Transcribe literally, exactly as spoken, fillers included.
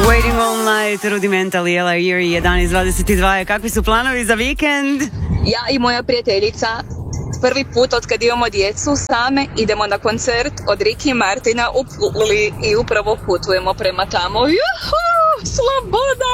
Waiting All Night, Rudimental, Ella Erie, jedanaest dvadeset dva. Kakvi su planovi za vikend? Ja i moja prijateljica prvi put od kad imamo djecu same idemo na koncert od Ricky Martina u Puli i upravo putujemo prema tamo. Juhu, sloboda!